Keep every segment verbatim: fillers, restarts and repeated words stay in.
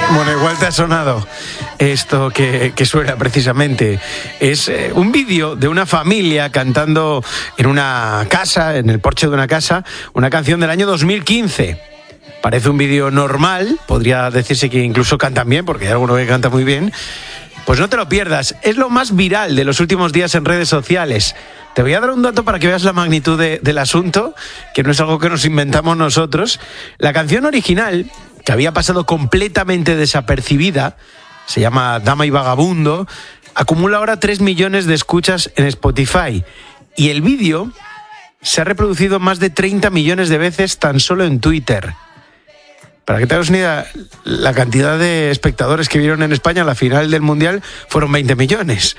Bueno, igual te ha sonado esto que, que suena precisamente. Es eh, un vídeo de una familia cantando en una casa, en el porche de una casa, una canción del año dos mil quince. Parece un vídeo normal, podría decirse que incluso cantan bien, porque hay alguno que canta muy bien. Pues no te lo pierdas, es lo más viral de los últimos días en redes sociales. Te voy a dar un dato para que veas la magnitud de, del asunto, que no es algo que nos inventamos nosotros. La canción original, que había pasado completamente desapercibida, se llama Dama y Vagabundo, acumula ahora tres millones de escuchas en Spotify. Y el vídeo se ha reproducido más de treinta millones de veces tan solo en Twitter. Para que te hagas una idea, la cantidad de espectadores que vieron en España la final del Mundial fueron veinte millones.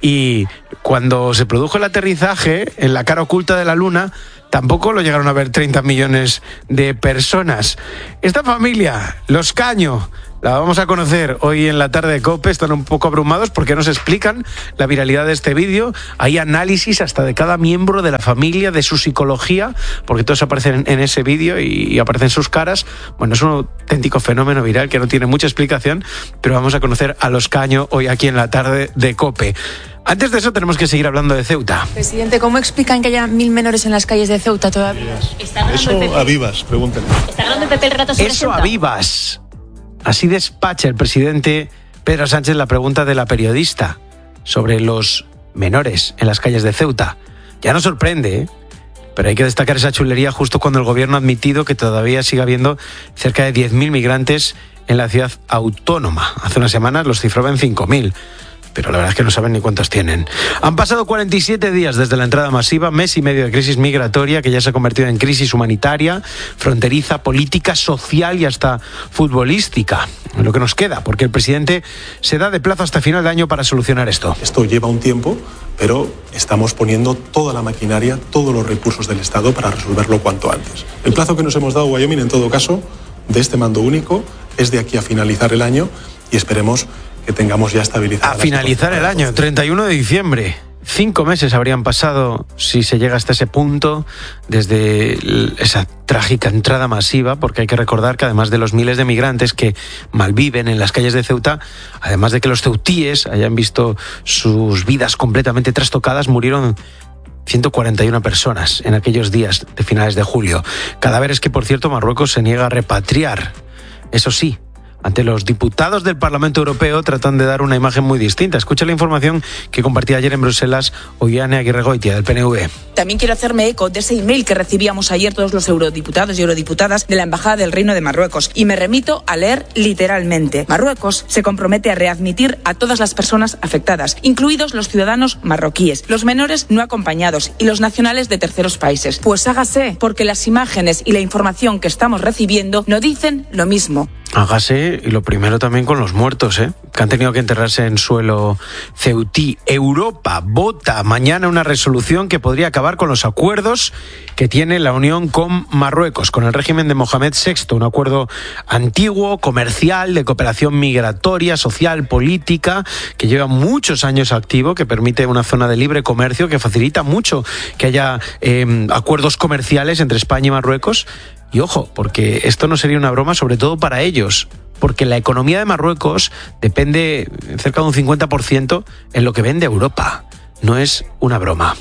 Y cuando se produjo el aterrizaje en la cara oculta de la Luna, tampoco lo llegaron a ver treinta millones de personas. Esta familia, Los Caño, la vamos a conocer hoy en la tarde de COPE. Están un poco abrumados porque nos explican la viralidad de este vídeo. Hay análisis hasta de cada miembro de la familia, de su psicología, porque todos aparecen en ese vídeo y aparecen sus caras. Bueno, es un auténtico fenómeno viral que no tiene mucha explicación, pero vamos a conocer a Los Caño hoy aquí en la tarde de COPE. Antes de eso tenemos que seguir hablando de Ceuta. Presidente, ¿cómo explican que haya mil menores en las calles de Ceuta todavía? Eso a vivas, pregúntenle. ¿Está hablando el P P el rato sobre Eso Ceuta? a vivas. Así despacha el presidente Pedro Sánchez la pregunta de la periodista sobre los menores en las calles de Ceuta. Ya no sorprende, ¿eh? Pero hay que destacar esa chulería justo cuando el gobierno ha admitido que todavía sigue habiendo cerca de diez mil migrantes en la ciudad autónoma. Hace unas semanas los cifraba en cinco mil. Pero la verdad es que no saben ni cuántos tienen. Han pasado cuarenta y siete días desde la entrada masiva, mes y medio de crisis migratoria que ya se ha convertido en crisis humanitaria, fronteriza, política, social y hasta futbolística. Lo que nos queda, porque el presidente se da de plazo hasta final de año para solucionar esto. Esto lleva un tiempo, pero estamos poniendo toda la maquinaria, todos los recursos del Estado para resolverlo cuanto antes. El plazo que nos hemos dado, Wyoming, en todo caso, de este mando único, es de aquí a finalizar el año y esperemos que tengamos ya estabilizada. A finalizar el año, treinta y uno de diciembre. Cinco meses habrían pasado si se llega hasta ese punto, desde esa trágica entrada masiva, porque hay que recordar que además de los miles de migrantes que malviven en las calles de Ceuta, además de que los ceutíes hayan visto sus vidas completamente trastocadas, murieron ciento cuarenta y una personas en aquellos días de finales de julio. Cadáveres que, por cierto, Marruecos se niega a repatriar. Eso sí, ante los diputados del Parlamento Europeo tratan de dar una imagen muy distinta. Escucha la información que compartía ayer en Bruselas Oiane Aguirregoitia, del P N V. También quiero hacerme eco de ese email que recibíamos ayer todos los eurodiputados y eurodiputadas de la Embajada del Reino de Marruecos. Y me remito a leer literalmente. Marruecos se compromete a readmitir a todas las personas afectadas, incluidos los ciudadanos marroquíes, los menores no acompañados y los nacionales de terceros países. Pues hágase, porque las imágenes y la información que estamos recibiendo no dicen lo mismo. Hágase, y lo primero también con los muertos, ¿eh? que han tenido que enterrarse en suelo ceutí. Europa vota mañana una resolución que podría acabar con los acuerdos que tiene la Unión con Marruecos, con el régimen de Mohamed sexto, un acuerdo antiguo, comercial, de cooperación migratoria, social, política, que lleva muchos años activo, que permite una zona de libre comercio, que facilita mucho que haya eh, acuerdos comerciales entre España y Marruecos. Y ojo, porque esto no sería una broma, sobre todo para ellos, porque la economía de Marruecos depende cerca de un cincuenta por ciento en lo que vende Europa. No es una broma.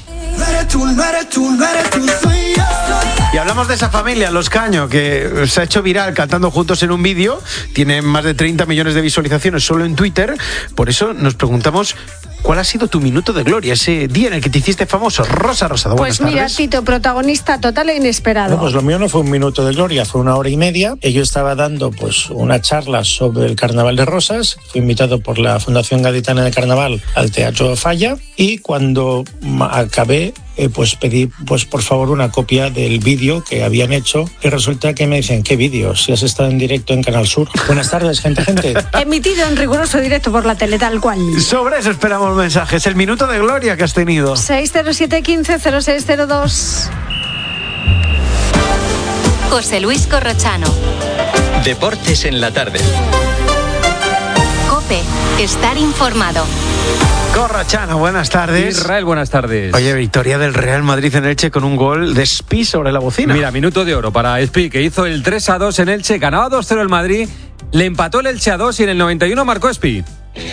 Y hablamos de esa familia, Los Caño, que se ha hecho viral cantando juntos en un vídeo. Tiene más de treinta millones de visualizaciones solo en Twitter. Por eso nos preguntamos, ¿cuál ha sido tu minuto de gloria, ese día en el que te hiciste famoso? Rosa Rosado, buenas Pues mira, tardes. Tito, protagonista total e inesperado. No, pues lo mío no fue un minuto de gloria, fue una hora y media. Yo estaba dando pues una charla sobre el Carnaval de Rosas. Fui invitado por la Fundación Gaditana de Carnaval al Teatro Falla y cuando acabé eh, pues pedí pues por favor una copia del vídeo que habían hecho y resulta que me dicen, ¿qué vídeo? Si has estado en directo en Canal Sur. Buenas tardes, gente, gente. Emitido en riguroso directo por la tele, tal cual. Sobre eso esperamos mensajes. El minuto de gloria que has tenido. seis cero siete uno cinco cero seis cero dos. José Luis Corrochano. Deportes en la tarde. COPE. Estar informado. Corrochano, buenas tardes. Israel, buenas tardes. Oye, victoria del Real Madrid en Elche con un gol de Espi sobre la bocina. Mira, minuto de oro para Espi, que hizo el tres a dos en Elche, ganaba dos cero el Madrid le empató el Elche a dos y en el noventa y uno marcó Espi.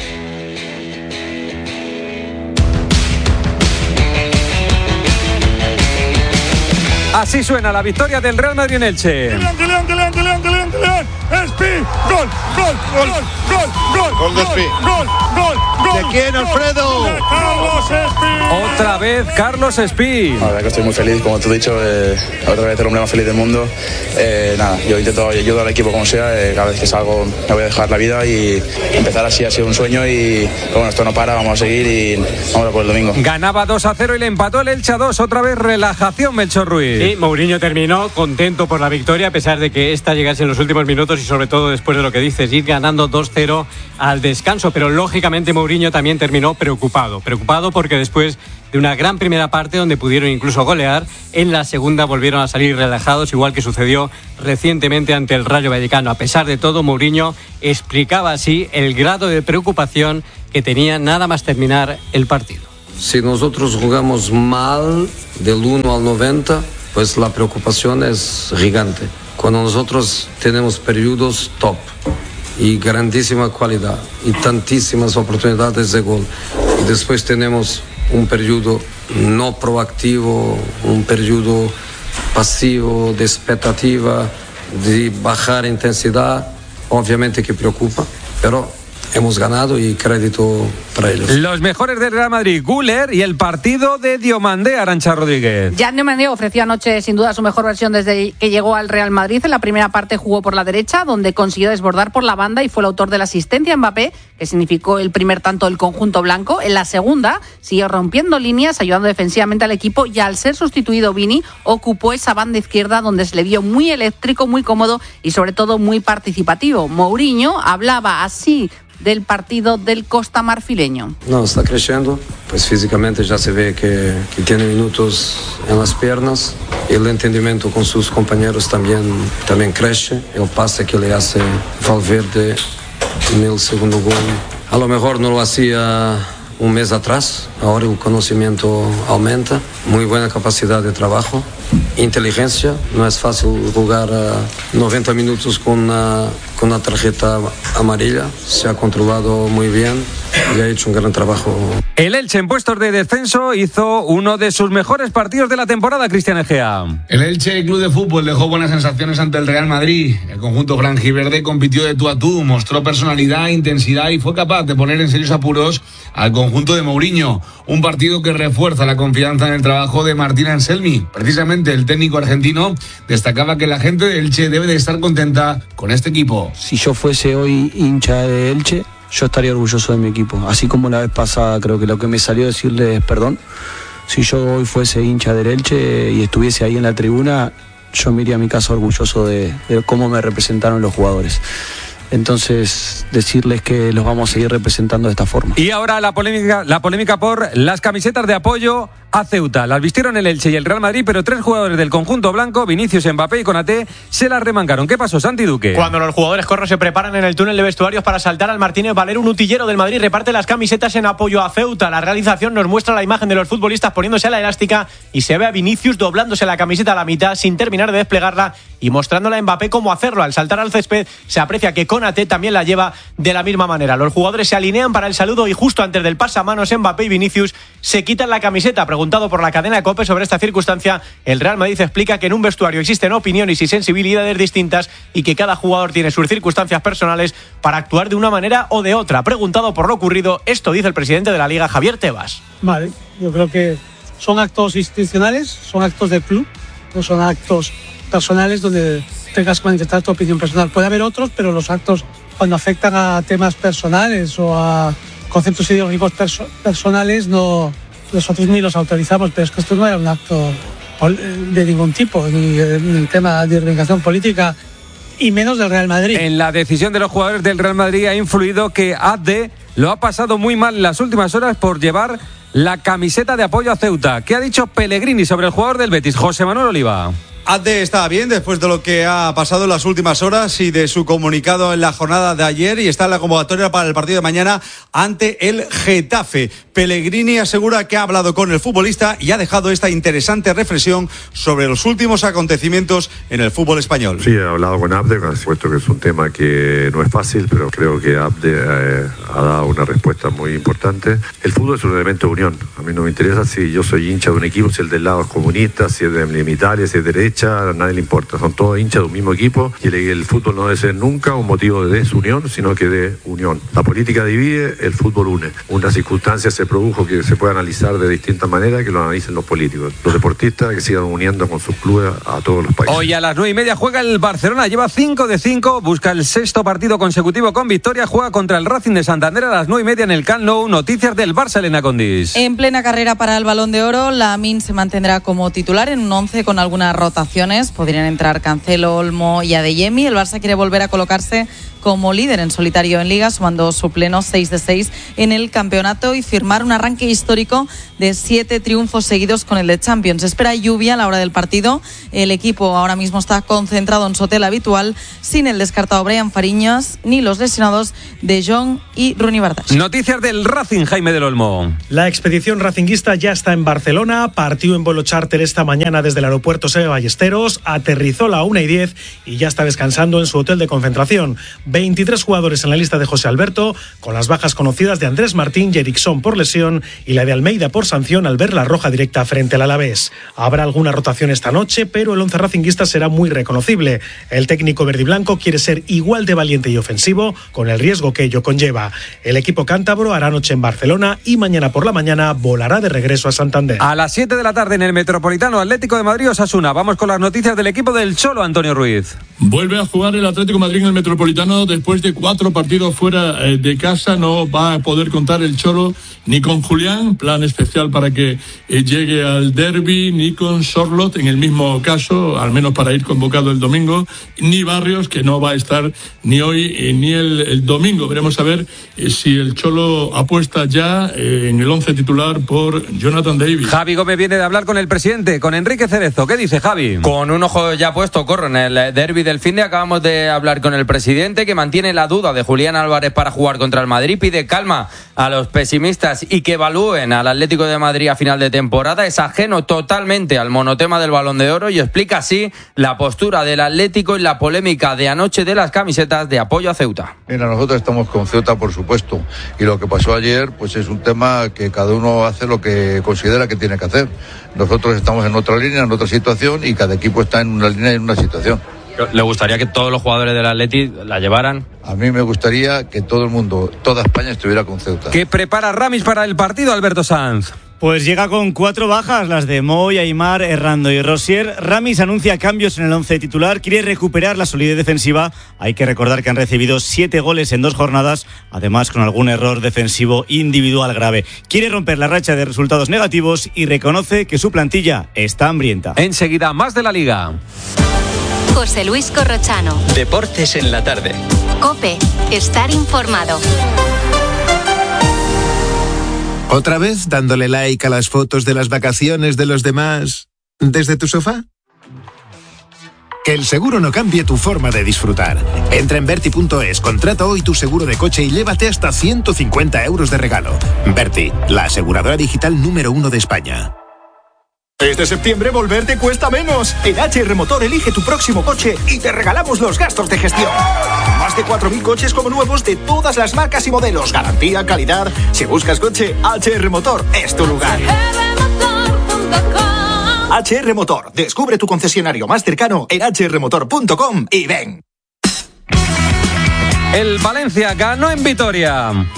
Así suena la victoria del Real Madrid en Elche. Kylian, Kylian, Kylian, Kylian, Kylian, Kylian. Espi, gol, gol, gol, gol, gol, gol de Espi. Gol, gol, gol. ¿De quién, Alfredo? De Carlos Espi. Otra vez Carlos Espi. La verdad que estoy muy feliz, como tú has dicho, eh, otra vez el hombre más feliz del mundo. Eh, nada, yo intento ayudar al equipo como sea, eh, cada vez que salgo me voy a dejar la vida y empezar así ha sido un sueño y bueno, esto no para, vamos a seguir y vamos a por el domingo. Ganaba dos a cero y le empató el Elche a dos, otra vez relajación Melchor Ruiz. Sí, Mourinho terminó contento por la victoria a pesar de que esta llegase en los últimos minutos y sobre todo después de lo que dices, ir ganando dos cero al descanso, pero lógicamente Mourinho también terminó preocupado, preocupado porque después de una gran primera parte donde pudieron incluso golear, en la segunda volvieron a salir relajados, igual que sucedió recientemente ante el Rayo Vallecano. A pesar de todo, Mourinho explicaba así el grado de preocupación que tenía nada más terminar el partido. Si nosotros jugamos mal del uno al noventa, pues la preocupación es gigante. Cuando nosotros tenemos periodos top y grandísima cualidad y tantísimas oportunidades de gol y después tenemos un periodo no proactivo, un periodo pasivo de expectativa, de bajar intensidad, obviamente que preocupa, pero hemos ganado y crédito para ellos. Los mejores del Real Madrid, Güler y el partido de Diomandé, Arantxa Rodríguez. Jan Diomandé ofreció anoche sin duda su mejor versión desde que llegó al Real Madrid. En la primera parte jugó por la derecha, donde consiguió desbordar por la banda y fue el autor de la asistencia a Mbappé, que significó el primer tanto del conjunto blanco. En la segunda siguió rompiendo líneas, ayudando defensivamente al equipo y al ser sustituido Vini, ocupó esa banda izquierda donde se le vio muy eléctrico, muy cómodo y sobre todo muy participativo. Mourinho hablaba así del partido del Costa Marfileño. No, está creciendo, pues físicamente ya se ve que, que tiene minutos en las piernas, el entendimiento con sus compañeros también, también crece, el pase que le hace Valverde en el segundo gol, a lo mejor no lo hacía un mes atrás, ahora el conocimiento aumenta, muy buena capacidad de trabajo, inteligencia, no es fácil jugar uh, noventa minutos con una, con una tarjeta amarilla, se ha controlado muy bien y ha hecho un gran trabajo. El Elche en puestos de descenso hizo uno de sus mejores partidos de la temporada, Cristian Egea. El Elche Club de Fútbol dejó buenas sensaciones ante el Real Madrid. El conjunto franjiverde compitió de tú a tú, mostró personalidad, intensidad y fue capaz de poner en serios apuros al conjunto de Mourinho. Un partido que refuerza la confianza en el trabajo de Martín Anselmi. Precisamente el técnico argentino destacaba que la gente de Elche debe de estar contenta con este equipo. Si yo fuese hoy hincha de Elche, yo estaría orgulloso de mi equipo. Así como la vez pasada, creo que lo que me salió decirle es perdón. Si yo hoy fuese hincha del Elche y estuviese ahí en la tribuna, yo me iría a mi casa orgulloso de, de cómo me representaron los jugadores. Entonces, decirles que los vamos a seguir representando de esta forma. Y ahora la polémica, la polémica por las camisetas de apoyo a Ceuta. Las vistieron el Elche y el Real Madrid, pero tres jugadores del conjunto blanco, Vinicius, Mbappé y Konaté, se las remangaron. ¿Qué pasó, Santi Duque? Cuando los jugadores corros se preparan en el túnel de vestuarios para saltar al Martínez Valero, un utillero del Madrid reparte las camisetas en apoyo a Ceuta. La realización nos muestra la imagen de los futbolistas poniéndose a la elástica y se ve a Vinicius doblándose la camiseta a la mitad sin terminar de desplegarla y mostrándola a Mbappé cómo hacerlo. Al saltar al césped se aprecia que Konaté también la lleva de la misma manera. Los jugadores se alinean para el saludo y justo antes del pasamanos Mbappé y Vinicius se quitan la camiseta. Preguntado por la cadena COPE sobre esta circunstancia, el Real Madrid explica que en un vestuario existen opiniones y sensibilidades distintas y que cada jugador tiene sus circunstancias personales para actuar de una manera o de otra. Preguntado por lo ocurrido, esto dice el presidente de la Liga, Javier Tebas. Vale, yo creo que son actos institucionales, son actos del club, no son actos personales donde tengas que manifestar tu opinión personal. Puede haber otros, pero los actos cuando afectan a temas personales o a conceptos ideológicos perso- personales no, nosotros ni los autorizamos, pero es que esto no era un acto de ningún tipo, ni el tema de organización política y menos del Real Madrid. En la decisión de los jugadores del Real Madrid ha influido que Abde lo ha pasado muy mal en las últimas horas por llevar la camiseta de apoyo a Ceuta. ¿Qué ha dicho Pellegrini sobre el jugador del Betis, José Manuel Oliva? Abde está bien después de lo que ha pasado en las últimas horas y de su comunicado en la jornada de ayer, y está en la convocatoria para el partido de mañana ante el Getafe. Pellegrini asegura que ha hablado con el futbolista y ha dejado esta interesante reflexión sobre los últimos acontecimientos en el fútbol español. Sí, he hablado con Abde, por supuesto que es un tema que no es fácil, pero creo que Abde eh, ha dado una respuesta muy importante. El fútbol es un elemento de unión. A mí no me interesa si yo soy hincha de un equipo, si el del lado es comunista, si es de Italia, si es derecha, a nadie le importa. Son todos hinchas de un mismo equipo y el, el fútbol no debe ser nunca un motivo de desunión, sino que de unión. La política divide, el fútbol une. Una circunstancia se produjo que se puede analizar de distintas maneras, que lo analicen los políticos. Los deportistas que sigan uniendo con sus clubes a todos los países. Hoy a las nueve y media juega el Barcelona, lleva cinco de cinco, busca el sexto partido consecutivo con victoria, juega contra el Racing de Santander a las nueve y media en el Camp Nou. Noticias del Barça, Elena Condis. En plena carrera para el Balón de Oro, Lamine se mantendrá como titular en un once con algunas rotaciones. Podrían entrar Cancelo, Olmo y Adeyemi. El Barça quiere volver a colocarse como líder en solitario en Liga, sumando su pleno seis de seis en el campeonato y firmar un arranque histórico de siete triunfos seguidos con el de Champions. Se espera lluvia a la hora del partido. El equipo ahora mismo está concentrado en su hotel habitual, sin el descartado Brian Fariñas ni los lesionados De Jong y Rooney Bartas. Noticias del Racing, Jaime del Olmo. La expedición racinguista ya está en Barcelona, partió en vuelo charter esta mañana desde el aeropuerto Sebe Ballesteros, aterrizó a la una y diez y ya está descansando en su hotel de concentración. veintitrés jugadores en la lista de José Alberto, con las bajas conocidas de Andrés Martín y Eriksson por lesión y la de Almeida por sanción al ver la roja directa frente al Alavés. Habrá alguna rotación esta noche, pero el once racinguista será muy reconocible. El técnico verdiblanco quiere ser igual de valiente y ofensivo, con el riesgo que ello conlleva. El equipo cántabro hará noche en Barcelona y mañana por la mañana volará de regreso a Santander. A las siete de la tarde en el Metropolitano, Atlético de Madrid Osasuna. Vamos con las noticias del equipo del Cholo, Antonio Ruiz. Vuelve a jugar el Atlético de Madrid en el Metropolitano después de cuatro partidos fuera de casa. No va a poder contar el Cholo ni con Julián, plan especial para que llegue al derbi, ni con Sorlot, en el mismo caso, al menos para ir convocado el domingo, ni Barrios, que no va a estar ni hoy ni el, el domingo. Veremos a ver si el Cholo apuesta ya en el once titular por Jonathan David. Javi Gómez viene de hablar con el presidente, con Enrique Cerezo. ¿Qué dice Javi? Con un ojo ya puesto, Corro, en el derbi del finde. Acabamos de hablar con el presidente, que mantiene la duda de Julián Álvarez para jugar contra el Madrid. Pide calma a los pesimistas y que evalúen al Atlético de Madrid a final de temporada. Es ajeno totalmente al monotema del Balón de Oro y explica así la postura del Atlético y la polémica de anoche de las camisetas de apoyo a Ceuta. Mira, nosotros estamos con Ceuta, por supuesto, y lo que pasó ayer pues es un tema que cada uno hace lo que considera que tiene que hacer. Nosotros estamos en otra línea, en otra situación, y cada equipo está en una línea y en una situación. ¿Le gustaría que todos los jugadores del Atleti la llevaran? A mí me gustaría que todo el mundo, toda España estuviera con Ceuta. ¿Qué prepara Ramis para el partido, Alberto Sanz? Pues llega con cuatro bajas, las de Moy, Aimar, Errando y Rosier. Ramis anuncia cambios en el once titular, quiere recuperar la solidez defensiva. Hay que recordar que han recibido siete goles en dos jornadas, además con algún error defensivo individual grave. Quiere romper la racha de resultados negativos y reconoce que su plantilla está hambrienta. Enseguida, más de la Liga. José Luis Corrochano. Deportes en la tarde. COPE. Estar informado. ¿Otra vez dándole like a las fotos de las vacaciones de los demás desde tu sofá? Que el seguro no cambie tu forma de disfrutar. Entra en Berti punto es, contrata hoy tu seguro de coche y llévate hasta ciento cincuenta euros de regalo. Berti, la aseguradora digital número uno de España. Este septiembre volver te cuesta menos. En H R Motor elige tu próximo coche y te regalamos los gastos de gestión. Más de cuatro mil coches como nuevos de todas las marcas y modelos. Garantía, calidad. Si buscas coche, H R Motor es tu lugar. H R Motor. Descubre tu concesionario más cercano en h r motor punto com y ven. El Valencia ganó en Vitoria. ¡Gol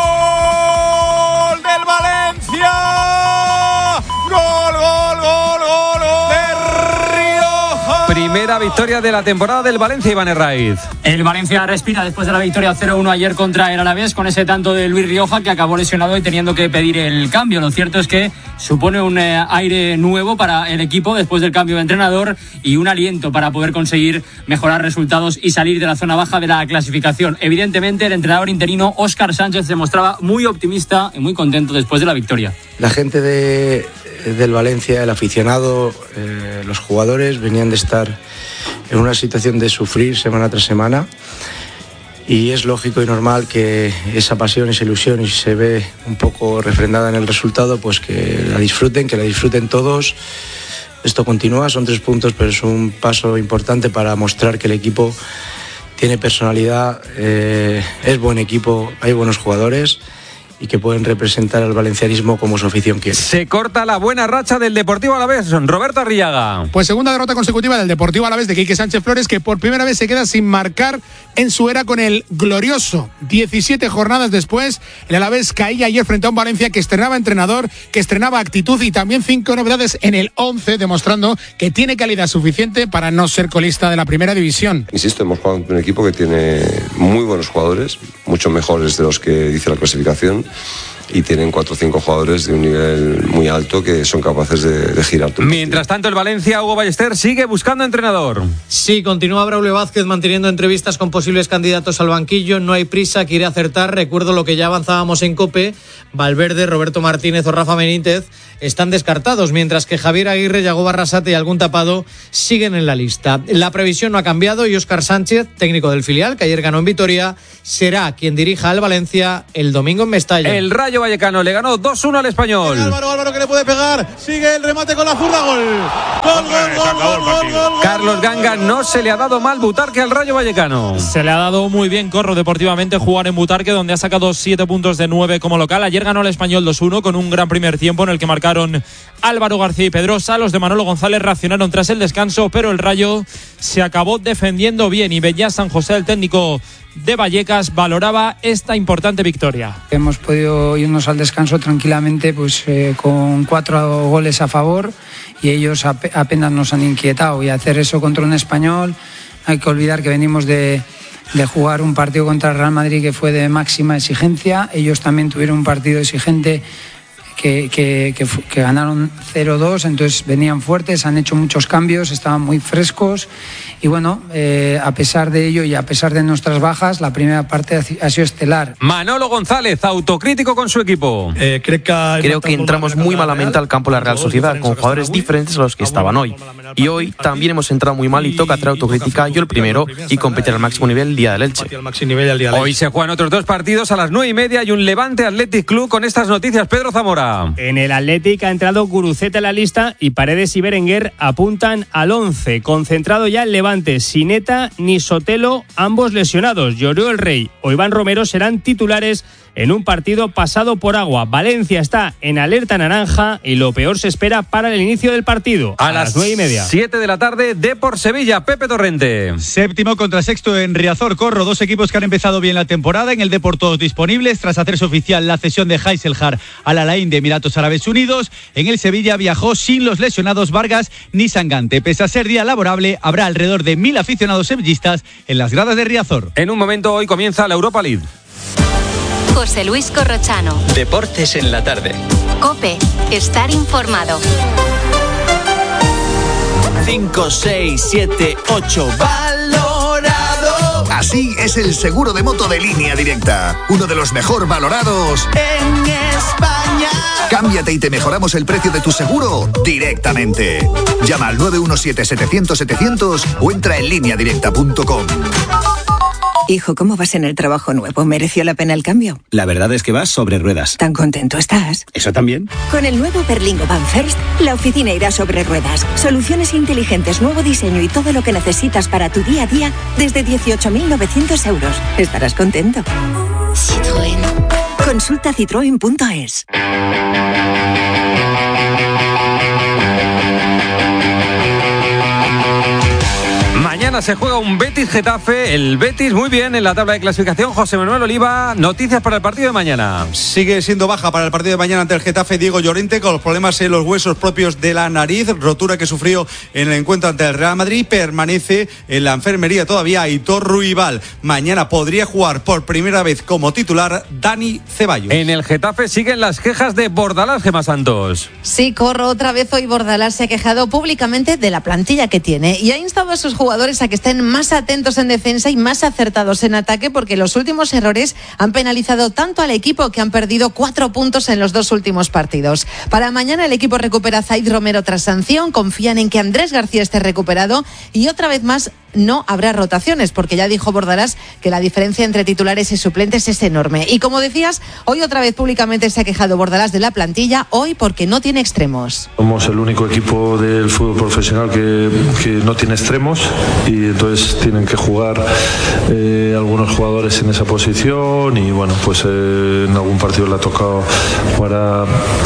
del Valencia! ¡Gol, gol, gol, gol, gol! ¡De Rioja! Primera victoria de la temporada del Valencia, Iván Herraiz. El Valencia respira después de la victoria cero uno ayer contra el Alavés, con ese tanto de Luis Rioja, que acabó lesionado y teniendo que pedir el cambio. Lo cierto es que supone un eh, aire nuevo para el equipo después del cambio de entrenador y un aliento para poder conseguir mejorar resultados y salir de la zona baja de la clasificación. Evidentemente, el entrenador interino Óscar Sánchez se mostraba muy optimista y muy contento después de la victoria. La gente de del Valencia, el aficionado, eh, los jugadores venían de estar en una situación de sufrir semana tras semana y es lógico y normal que esa pasión, esa ilusión, y se ve un poco refrendada en el resultado, pues que la disfruten, que la disfruten todos. Esto continúa, son tres puntos, pero es un paso importante para mostrar que el equipo tiene personalidad, eh, es buen equipo, hay buenos jugadores y que pueden representar al valencianismo como su afición quiere. Se corta la buena racha del Deportivo Alavés. Roberto Arriaga. Pues segunda derrota consecutiva del Deportivo Alavés de Quique Sánchez Flores, que por primera vez se queda sin marcar en su era con el glorioso. diecisiete jornadas después, el Alavés caía ayer frente a un Valencia que estrenaba entrenador, que estrenaba actitud y también cinco novedades en el once, demostrando que tiene calidad suficiente para no ser colista de la primera división. Insisto, hemos jugado con un equipo que tiene muy buenos jugadores, mucho mejores de los que dice la clasificación, y tienen cuatro o cinco jugadores de un nivel muy alto que son capaces de, de girar todo. Mientras tanto, el Valencia, Hugo Ballester, sigue buscando entrenador. Sí, continúa Braulio Vázquez manteniendo entrevistas con posibles candidatos al banquillo. No hay prisa, quiere acertar. Recuerdo lo que ya avanzábamos en COPE. Valverde, Roberto Martínez o Rafa Benítez están descartados, mientras que Javier Aguirre, Yago Barrasate y algún tapado siguen en la lista. La previsión no ha cambiado y Óscar Sánchez, técnico del filial, que ayer ganó en Vitoria, será quien dirija al Valencia el domingo en Mestalla. El Rayo Vallecano le ganó dos uno al Español. Álvaro, Álvaro que le puede pegar, sigue el remate con la zurda, gol. Gol, gol, gol, gol, gol, gol. Carlos Ganga, no se le ha dado mal Butarque al Rayo Vallecano. Se le ha dado muy bien, Corro, deportivamente jugar en Butarque, donde ha sacado siete puntos de nueve como local. Ayer ganó el Español dos uno con un gran primer tiempo en el que marcaron Álvaro García y Pedrosa. Los de Manolo González reaccionaron tras el descanso, pero el Rayo se acabó defendiendo bien y Beñá San José, el técnico de Vallecas, valoraba esta importante victoria. Hemos podido irnos al descanso tranquilamente, pues eh, con cuatro goles a favor, y ellos ap- apenas nos han inquietado, y hacer eso contra un Español, hay que olvidar que venimos de, de jugar un partido contra el Real Madrid que fue de máxima exigencia. Ellos también tuvieron un partido exigente Que, que, que, que ganaron cero dos, entonces venían fuertes, han hecho muchos cambios, estaban muy frescos y bueno, eh, a pesar de ello y a pesar de nuestras bajas, la primera parte ha sido estelar. Manolo González, autocrítico con su equipo. Eh, creo que, creo que entramos muy malamente al campo de la Real Sociedad, con jugadores diferentes a los que estaban hoy. Y hoy también hemos entrado muy mal y toca hacer autocrítica, yo el primero, y competir al máximo nivel el día del Elche. Hoy se juegan otros dos partidos a las nueve y media y un Levante Athletic Club. Con estas noticias, Pedro Zamora. En el Athletic ha entrado Guruceta en la lista y Paredes y Berenguer apuntan al once. Concentrado ya el Levante, Sineta ni Sotelo, ambos lesionados. Lloró el Rey o Iván Romero serán titulares en un partido pasado por agua. Valencia está en alerta naranja y lo peor se espera para el inicio del partido. A, a las nueve y media. siete de la tarde, Depor Sevilla. Pepe Torrente. Séptimo contra sexto en Riazor, Corro. Dos equipos que han empezado bien la temporada. En el Depor todos disponibles tras hacerse oficial la cesión de Heiselhar al Al-Ain de Emiratos Árabes Unidos. En el Sevilla viajó sin los lesionados Vargas ni Sangante. Pese a ser día laborable, habrá alrededor de mil aficionados sevillistas en las gradas de Riazor. En un momento hoy comienza la Europa League. José Luis Corrochano. Deportes en la tarde. COPE. Estar informado. cinco, seis, siete, ocho. Valorado. Así es el seguro de moto de Línea Directa. Uno de los mejor valorados en España. Cámbiate y te mejoramos el precio de tu seguro directamente. Llama al nueve uno siete, setecientos, setecientos o entra en línea directa punto com. Hijo, ¿cómo vas en el trabajo nuevo? ¿Mereció la pena el cambio? La verdad es que vas sobre ruedas. ¿Tan contento estás? ¿Eso también? Con el nuevo Berlingo Van First, la oficina irá sobre ruedas. Soluciones inteligentes, nuevo diseño y todo lo que necesitas para tu día a día desde dieciocho mil novecientos euros. Estarás contento. Citroën. Consulta citroen punto es. Mañana se juega un Betis-Getafe. El Betis muy bien en la tabla de clasificación. José Manuel Oliva, noticias para el partido de mañana. Sigue siendo baja para el partido de mañana ante el Getafe Diego Llorente, con los problemas en los huesos propios de la nariz, rotura que sufrió en el encuentro ante el Real Madrid. Permanece en la enfermería todavía Aitor Ruibal. Mañana podría jugar por primera vez como titular Dani Ceballos. En el Getafe siguen las quejas de Bordalás, Gemma Santos. Sí, Corro, otra vez hoy Bordalás se ha quejado públicamente de la plantilla que tiene y ha instado a sus jugadores a a que estén más atentos en defensa y más acertados en ataque, porque los últimos errores han penalizado tanto al equipo que han perdido cuatro puntos en los dos últimos partidos. Para mañana el equipo recupera a Zaid Romero tras sanción, confían en que Andrés García esté recuperado y otra vez más no habrá rotaciones, porque ya dijo Bordalás que la diferencia entre titulares y suplentes es enorme. Y como decías, hoy otra vez públicamente se ha quejado Bordalás de la plantilla, hoy porque no tiene extremos. Somos el único equipo del fútbol profesional que, que no tiene extremos y entonces tienen que jugar eh, algunos jugadores en esa posición y bueno, pues eh, en algún partido le ha tocado jugar a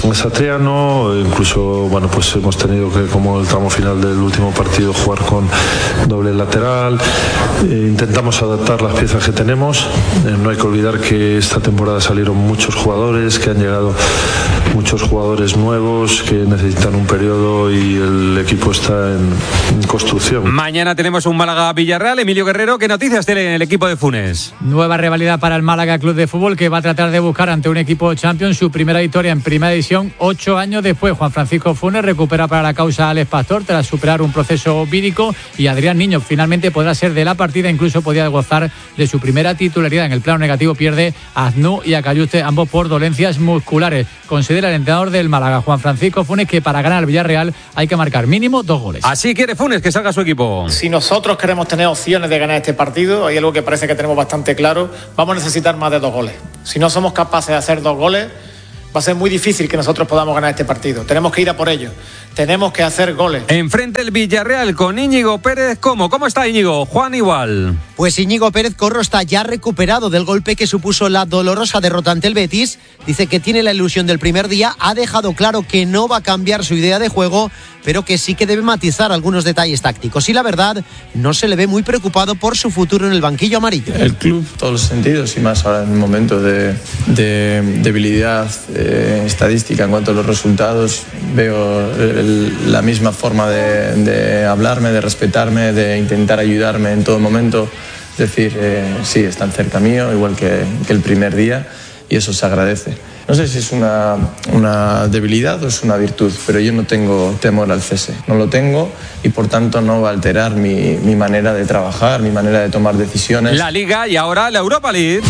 Satriano, incluso bueno, pues hemos tenido que, como el tramo final del último partido, jugar con doble lateral. Eh, intentamos adaptar las piezas que tenemos. Eh, no hay que olvidar que esta temporada salieron muchos jugadores, que han llegado muchos jugadores nuevos que necesitan un periodo y el equipo está en, en construcción. Mañana tenemos un Málaga-Villarreal. Emilio Guerrero, ¿qué noticias tiene el equipo de Funes? Nueva rivalidad para el Málaga Club de Fútbol, que va a tratar de buscar ante un equipo Champions su primera victoria en primera división ocho años después. Juan Francisco Funes recupera para la causa a Alex Pastor tras superar un proceso vírico y Adrián Niño finalmente podrá ser de la partida, incluso podía gozar de su primera titularidad. En el plano negativo pierde a Aznu y a Cayuste, ambos por dolencias musculares. Considera el entrenador del Málaga, Juan Francisco Funes, que para ganar al Villarreal hay que marcar mínimo dos goles. Así quiere Funes que salga su equipo. Si nosotros queremos tener opciones de ganar este partido, hay algo que parece que tenemos bastante claro, vamos a necesitar más de dos goles. Si no somos capaces de hacer dos goles, va a ser muy difícil que nosotros podamos ganar este partido. Tenemos que ir a por ello. Tenemos que hacer goles. Enfrente el Villarreal con Íñigo Pérez. ¿Cómo? ¿Cómo está Íñigo? Juan igual. Pues Íñigo Pérez Corro está ya recuperado del golpe que supuso la dolorosa derrota ante el Betis. Dice que tiene la ilusión del primer día. Ha dejado claro que no va a cambiar su idea de juego, pero que sí que debe matizar algunos detalles tácticos. Y la verdad, no se le ve muy preocupado por su futuro en el banquillo amarillo. El club, todos los sentidos, y más ahora en un momento de, de debilidad eh, estadística en cuanto a los resultados, veo el, la misma forma de, de hablarme, de respetarme, de intentar ayudarme en todo momento. Es decir, eh, sí, están cerca mío, igual que, que el primer día, y eso se agradece. No sé si es una, una debilidad o es una virtud, pero yo no tengo temor al cese. No lo tengo y por tanto no va a alterar mi, mi manera de trabajar, mi manera de tomar decisiones. La Liga y ahora la Europa League.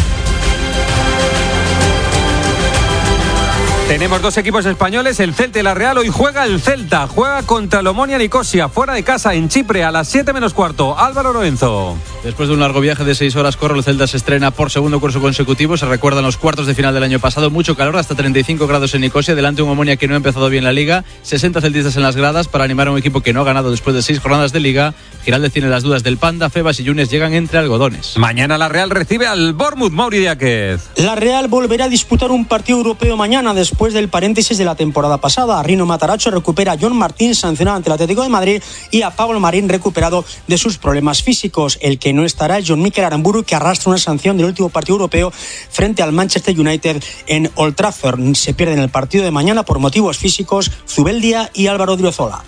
Tenemos dos equipos españoles, el Celta y la Real. Hoy juega el Celta, juega contra el Omonia Nicosia, fuera de casa en Chipre a las siete menos cuarto. Álvaro Lorenzo. Después de un largo viaje de seis horas, Corro, el Celta se estrena por segundo curso consecutivo. Se recuerdan los cuartos de final del año pasado, mucho calor, hasta treinta y cinco grados en Nicosia, delante de un Omonia que no ha empezado bien la Liga. sesenta celtistas en las gradas para animar a un equipo que no ha ganado después de seis jornadas de Liga. Giraldez tiene las dudas del Panda, Febas y Yunes llegan entre algodones. Mañana la Real recibe al Bournemouth. Mauri Díaz. La Real volverá a disputar un partido europeo mañana después del paréntesis de la temporada pasada. Rino Mataracho recupera a John Martín, sancionado ante el Atlético de Madrid, y a Pablo Marín, recuperado de sus problemas físicos. El que no estará es John Mikel Aramburu, que arrastra una sanción del último partido europeo frente al Manchester United en Old Trafford. Se pierden el partido de mañana por motivos físicos Zubeldia y Álvaro Driozola.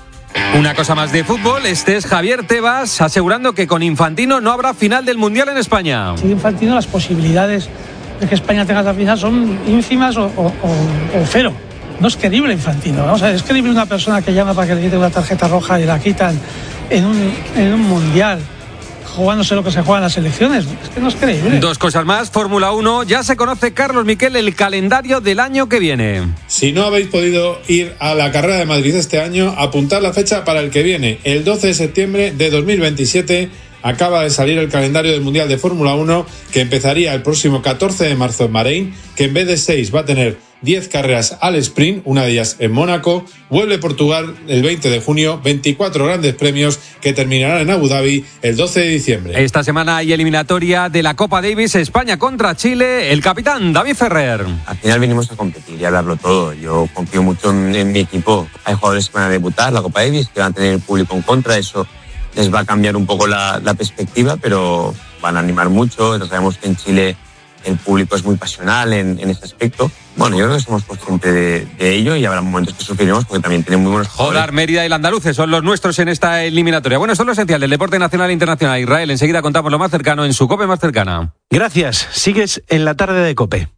Una cosa más de fútbol, este es Javier Tebas asegurando que con Infantino no habrá final del Mundial en España. Sin Infantino las posibilidades de que España tenga esa final son ínfimas o, o, o, o cero. No es creíble Infantino. Vamos a ver, es creíble una persona que llama para que le quiten una tarjeta roja y la quitan en un, en un Mundial, jugándose lo que se juega en las elecciones. Es que no es creíble. Dos cosas más. Fórmula uno. Ya se conoce, Carlos Miquel, el calendario del año que viene. Si no habéis podido ir a la carrera de Madrid este año, apuntad la fecha para el que viene. El doce de septiembre de dos mil veintisiete acaba de salir el calendario del Mundial de Fórmula uno, que empezaría el próximo catorce de marzo en Bahrein, que en vez de seis va a tener diez carreras al sprint, una de ellas en Mónaco. Vuelve Portugal el veinte de junio, veinticuatro grandes premios que terminarán en Abu Dhabi el doce de diciembre. Esta semana hay eliminatoria de la Copa Davis, España contra Chile. El capitán David Ferrer. Al final venimos a competir y a darlo todo. Yo confío mucho en, en mi equipo. Hay jugadores que van a debutar la Copa Davis, que van a tener el público en contra. Eso les va a cambiar un poco la, la perspectiva, pero van a animar mucho. Sabemos que en Chile el público es muy pasional en, en ese aspecto. Bueno, yo creo que somos conscientes de, de ello y habrá momentos que sufriremos porque también tienen muy buenos jugadores. Joder, Mérida y el Andaluces son los nuestros en esta eliminatoria. Bueno, esto es lo esencial del deporte nacional e internacional. Israel, enseguida contamos lo más cercano en su COPE más cercana. Gracias. Sigues en la tarde de COPE.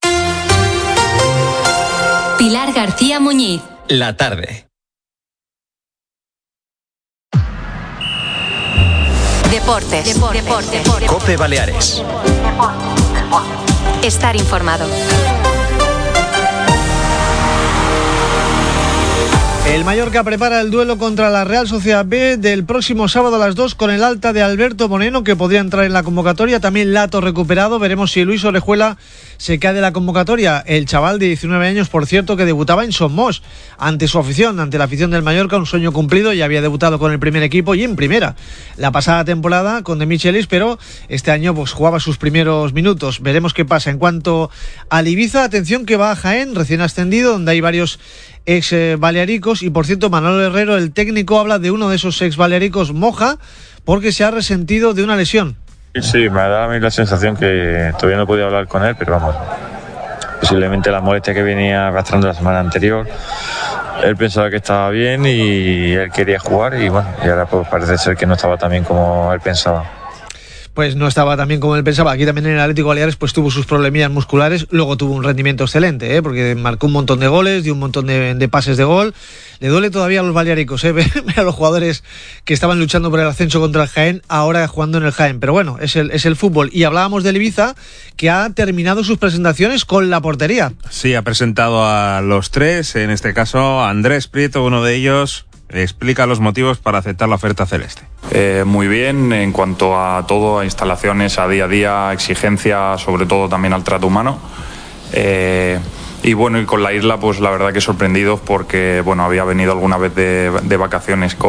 Pilar García Muñiz. La tarde. Deportes. Deportes. Deportes. COPE Baleares. Estar informado. El Mallorca prepara el duelo contra la Real Sociedad B del próximo sábado a las dos con el alta de Alberto Moreno, que podría entrar en la convocatoria. También Lato recuperado. Veremos si Luis Orejuela se cae de la convocatoria. El chaval de diecinueve años, por cierto, que debutaba en Somos ante su afición, ante la afición del Mallorca, un sueño cumplido. Ya había debutado con el primer equipo y en primera la pasada temporada con De Michelis, pero este año pues jugaba sus primeros minutos. Veremos qué pasa. En cuanto al Ibiza, atención que va a Jaén, recién ascendido, donde hay varios ex eh, balearicos. Y por cierto, Manolo Herrero, el técnico, habla de uno de esos ex balearicos, Moja, porque se ha resentido de una lesión. Sí, me da a mí la sensación que todavía no podía hablar con él, pero vamos, posiblemente la molestia que venía arrastrando la semana anterior, él pensaba que estaba bien y él quería jugar y bueno, y ahora pues parece ser que no estaba tan bien como él pensaba. Pues no estaba tan bien como él pensaba. Aquí también en el Atlético Baleares pues tuvo sus problemillas musculares, luego tuvo un rendimiento excelente, ¿eh? Porque marcó un montón de goles, dio un montón de, de pases de gol. Le duele todavía a los balearicos, ¿eh? Ver a los jugadores que estaban luchando por el ascenso contra el Jaén, ahora jugando en el Jaén. Pero bueno, es el, es el fútbol. Y hablábamos del Ibiza, que ha terminado sus presentaciones con la portería. Sí, ha presentado a los tres, en este caso Andrés Prieto, uno de ellos, explica los motivos para aceptar la oferta celeste. Eh, muy bien, en cuanto a todo, a instalaciones, a día a día, exigencia, sobre todo también al trato humano. Eh, y bueno, y con la isla, pues la verdad que sorprendidos porque bueno, había venido alguna vez de, de vacaciones con